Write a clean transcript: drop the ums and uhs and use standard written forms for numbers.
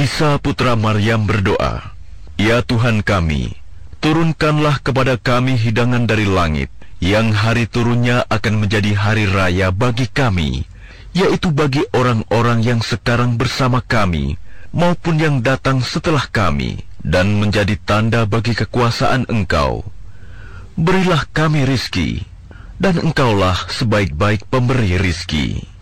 Isa putra Maryam berdoa, "Ya Tuhan kami, turunkanlah kepada kami hidangan dari langit, yang hari turunnya akan menjadi hari raya bagi kami, yaitu bagi orang-orang yang sekarang bersama kami, maupun yang datang setelah kami, dan menjadi tanda bagi kekuasaan Engkau. Berilah kami rizki, dan Engkaulah sebaik-baik pemberi rizki."